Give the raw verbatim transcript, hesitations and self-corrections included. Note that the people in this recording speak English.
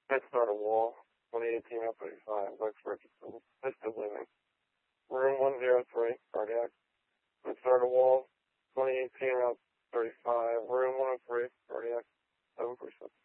MedStar Wall, twenty eighteen Route thirty-five, West Richardson, assisted living. Room one oh three, cardiac. MedStar Wall, twenty eighteen Route thirty-five, room one oh three, cardiac, seven percent.